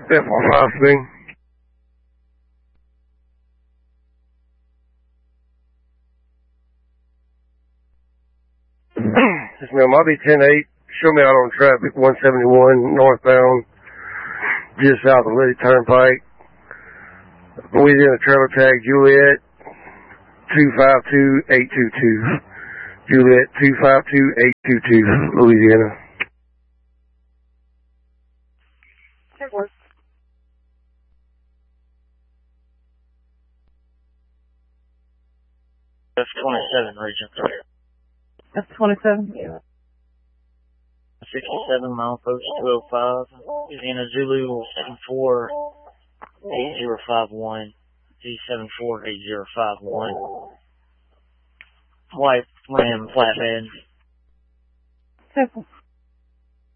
FR5 thing. Yes, ma'am. I'll be 10-8. Show me out on traffic, 171 northbound, just south of Liddy Turnpike. Louisiana trailer tag Juliet 252822. Juliet 252822, Louisiana. F-27, Region 3. F-27? Yeah. 67 milepost 205, Louisiana Zulu 748051, D748051. White Ram flatbed. Simple.